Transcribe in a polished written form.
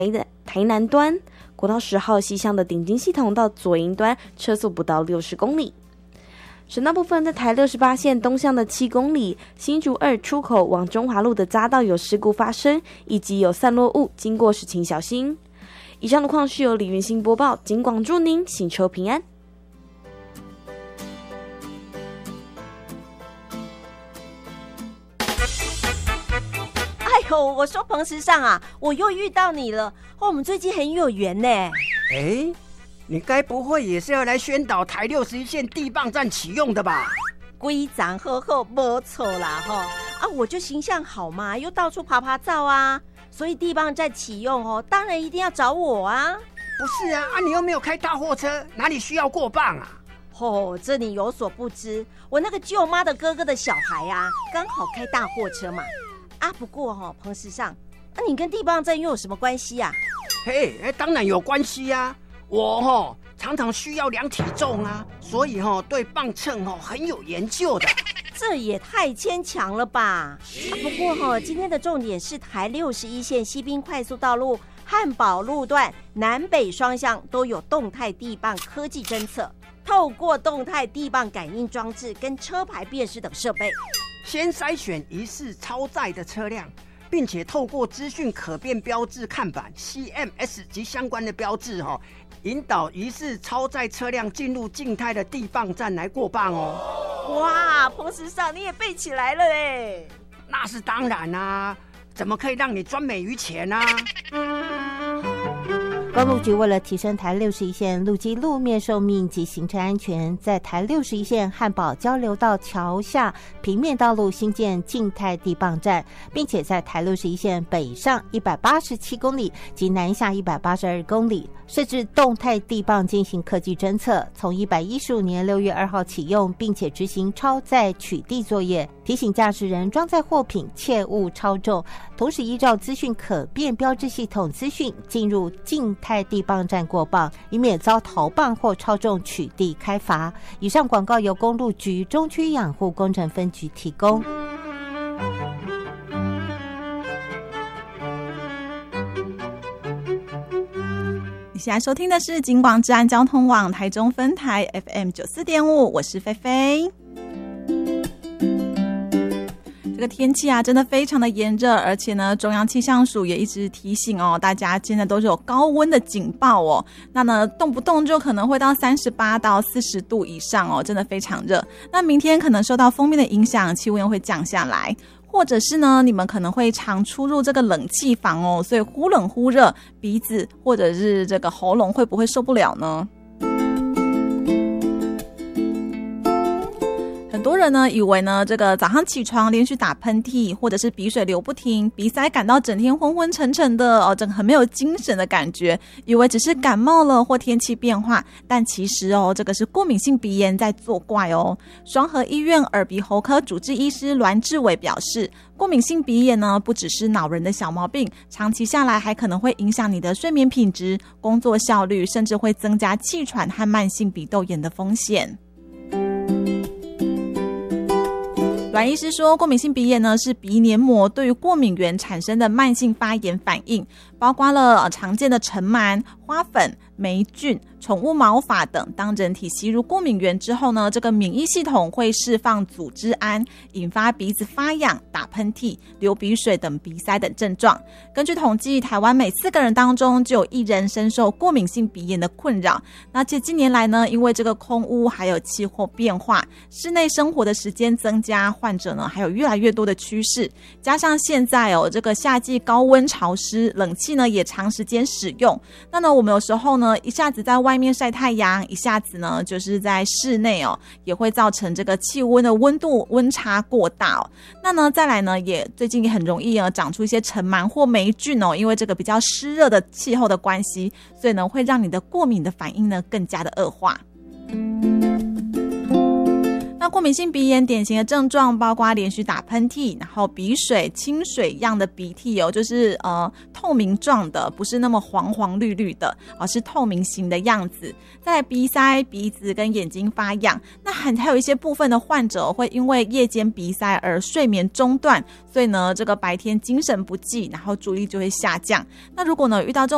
台南端，国道10号西向的顶金系统到左营端车速不到60公里。省道部分，在台68线东向的7公里，新竹2出口往中华路的匝道有事故发生，以及有散落物，经过时请小心。以上路况是由李云兴播报，警广祝您行车平安。 哎呦，我说彭时尚啊，我又遇到你了，我们最近很有缘呢。 哎，你该不会也是要来宣导台61线地磅站启用的吧？ 规章好好，没错啦吼。啊，我就形象好嘛，又到处爬照啊，所以地磅站启用哦，当然一定要找我啊。 不是啊，你又没有开大货车，哪里需要过磅啊？ 哦，这你有所不知，我那个舅妈的哥哥的小孩啊，刚好开大货车嘛。啊，不过彭时尚，你跟地磅站又有什么关系啊？ 嘿，当然有关系啊。我常常需要量体重啊，所以对磅秤很有研究的。 这也太牵强了吧！不过今天的重点是台61线西滨快速道路汉宝路段南北双向都有动态地磅科技侦测，透过动态地磅感应装置跟车牌辨识等设备， 先筛选疑似超载的车辆，并且透过资讯可变标志看板 CMS 及相关的标志引导疑似超载车辆进入静态的地磅站来过磅哦。 哇，彭时尚你也背起来了耶！ 那是当然啊，怎么可以让你专美于前啊？ 公路局为了提升台61线路基路面寿命及行车安全，在台61线汉宝交流道桥下平面道路新建静态地磅站，并且在台61线北上187公里及南下182公里设置动态地磅进行科技侦测，从115年6月2号启用，并且执行超载取缔作业，提醒驾驶人装载货品切勿超重，同时依照资讯可变标志系统资讯进入静态地磅站过磅，以免遭逃磅或超重取缔开罚。以上广告由公路局中区养护工程分局提供。 你现在收听的是警广治安交通网台中分台 FM94.5， 我是菲菲。这个天气啊，真的非常的炎热，而且呢，中央气象署也一直提醒大家现在都是有高温的警报那呢，动不动就可能会到38到40度以上真的非常热。那明天可能受到锋面的影响，气温会降下来，或者是呢，你们可能会常出入这个冷气房所以忽冷忽热，鼻子或者是这个喉咙会不会受不了呢？很多人呢以为呢这个早上起床连续打喷嚏，或者是鼻水流不停，鼻塞感到整天昏昏沉沉的整个很没有精神的感觉，以为只是感冒了或天气变化，但其实这个是过敏性鼻炎在作怪双和医院耳鼻喉科主治医师栾志伟表示，过敏性鼻炎呢不只是恼人的小毛病，长期下来还可能会影响你的睡眠品质、工作效率，甚至会增加气喘和慢性鼻窦炎的风险。栾医师说，过敏性鼻炎呢是鼻黏膜对于过敏原产生的慢性发炎反应，包括了常见的尘螨、花粉、霉菌、宠物毛发等。当人体吸入过敏原之后呢，这个免疫系统会释放组织胺，引发鼻子发痒、打喷嚏、流鼻水等鼻塞等症状。根据统计，台湾每4个人当中就有1人深受过敏性鼻炎的困扰。那近年来呢，因为这个空污还有气候变化，室内生活的时间增加，患者呢还有越来越多的趋势。加上现在这个夏季高温潮湿，冷气呢也长时间使用，那呢我们有时候呢一下子在外面晒太阳，一下子呢就是在室内也会造成这个气温的温差过大那呢再来呢也最近也很容易长出一些尘螨或霉菌因为这个比较湿热的气候的关系，所以呢会让你的过敏的反应呢更加的恶化。那过敏性鼻炎典型的症状包括连续打喷嚏，然后鼻水、清水样的鼻涕就是透明状的，不是那么黄黄绿绿的是透明型的样子。再来鼻塞、鼻子跟眼睛发痒。那还有一些部分的患者会因为夜间鼻塞而睡眠中断，所以呢这个白天精神不济，然后注意力就会下降。那如果呢遇到这种